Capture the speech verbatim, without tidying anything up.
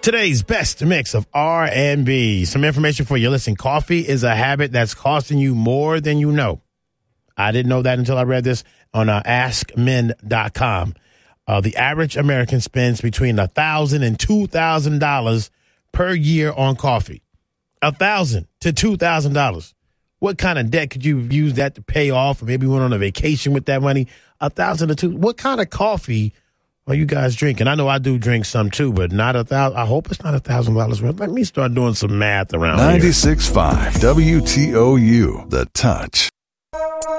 Today's best mix of R and B. Some information for you. Listen, coffee is a habit that's costing you more than you know. I didn't know that until I read this on uh, ask men dot com. Uh, the average American spends between one thousand dollars and two thousand dollars per year on coffee. one thousand dollars to two thousand dollars. What kind of debt could you use that to pay off, or maybe went on a vacation with that money? one thousand dollars to two. What kind of coffee are you guys drinking? I know I do drink some too, but not a thousand. I hope it's not a thousand dollars. Let me start doing some math around here. ninety-six point five W T O U, The Touch.